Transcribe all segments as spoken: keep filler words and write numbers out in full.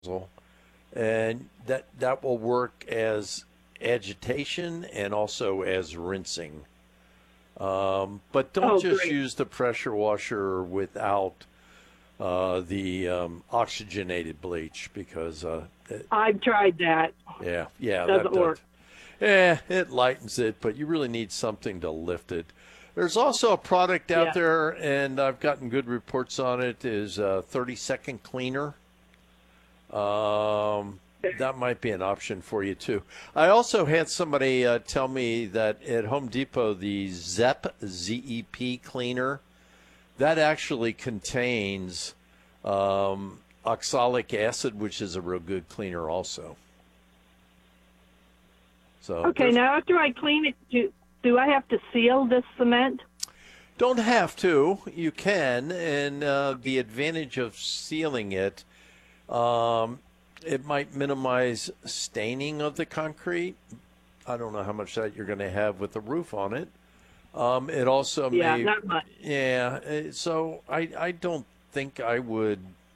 and that that will work as agitation and also as rinsing. Um, but don't Oh, just great. use the pressure washer without uh, the um, oxygenated bleach because uh, it, I've tried that. yeah, yeah, Doesn't that work. does. Yeah, it lightens it, but you really need something to lift it. There's also a product out Yeah. there, and I've gotten good reports on it, is a thirty second cleaner. Um, that might be an option for you, too. I also had somebody uh, tell me that at Home Depot, the Zep, Z E P cleaner, that actually contains um, oxalic acid, which is a real good cleaner also. So Okay, there's- now after I clean it, do, do I have to seal this cement? Don't have to. You can. And uh, the advantage of sealing it, um, it might minimize staining of the concrete. I don't know how much that you're going to have with the roof on it. Um, it also Yeah, may. not much. Yeah. uh, So I, I don't think I would.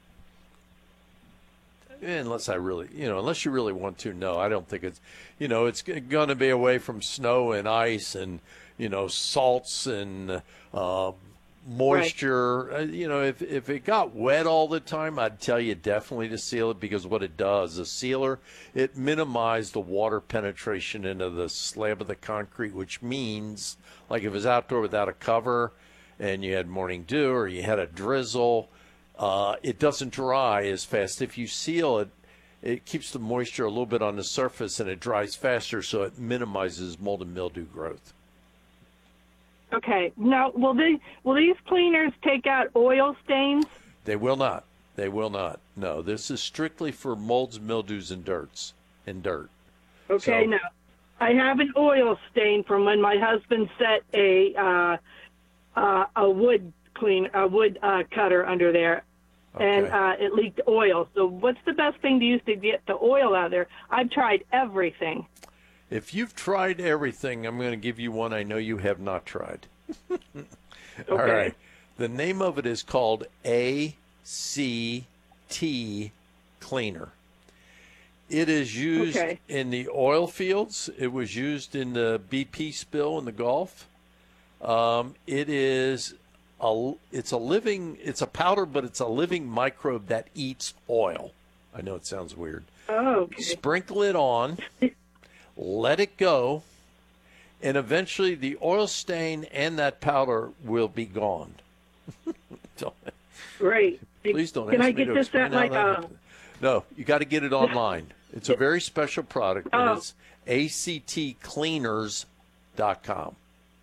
Unless I really, you know, unless you really want to, no, I don't think it's, you know, it's going to be away from snow and ice and, you know, salts and uh, moisture. Right. Uh, you know, if, if it got wet all the time, I'd tell you definitely to seal it because what it does, a sealer, it minimizes the water penetration into the slab of the concrete, which means, like if it's outdoor without a cover and you had morning dew or you had a drizzle, Uh, it doesn't dry as fast. If you seal it, it keeps the moisture a little bit on the surface and it dries faster, so it minimizes mold and mildew growth. Okay. Now, will they will these cleaners take out oil stains? They will not. They will not. No, this is strictly for molds, mildews, and dirts and dirt. Okay. So- Now, I have an oil stain from when my husband set a uh, uh, a wood clean a wood uh, cutter under there, and Okay. uh, it leaked oil. So, what's the best thing to use to get the oil out of there? I've tried everything. If you've tried everything, I'm going to give you one I know you have not tried. All Okay. right. The name of it is called A C T Cleaner. It is used Okay. in the oil fields. It was used in the B P spill in the Gulf. Um, it is a, it's a living, it's a powder, but it's a living microbe that eats oil. I know it sounds weird. Oh, okay. Sprinkle it on, let it go, and eventually the oil stain and that powder will be gone. Don't- Great. Please don't Can ask I me get to this explain at how like that a? happens. No, you got to get it online. It's a very special product, and Oh. it's A C T cleaners dot com.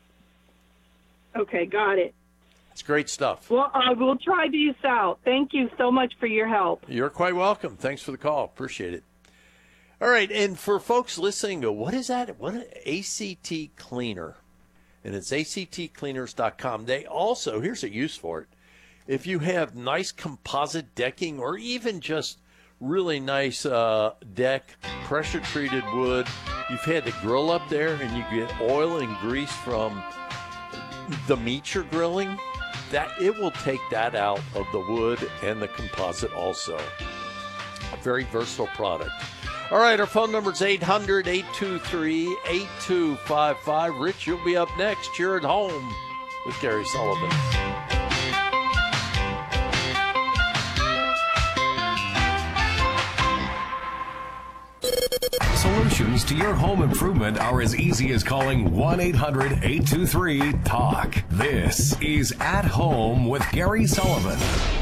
Okay, got it. It's great stuff. Well, I will try these out. Thank you so much for your help. You're quite welcome. Thanks for the call. Appreciate it. All right, and for folks listening, go, what is that? What is A C T Cleaner? And it's A C T cleaners dot com. They also, here's a use for it. If you have nice composite decking or even just really nice uh, deck, pressure-treated wood, you've had the grill up there and you get oil and grease from the meat you're grilling, that it will take that out of the wood and the composite also. A very versatile product. All right, our phone number is eight hundred, eight two three, eight two five five. Rich, you'll be up next. You're at home with Gary Sullivan. Solutions to your home improvement are as easy as calling one eight hundred, eight two three, talk. This is At Home with Gary Sullivan.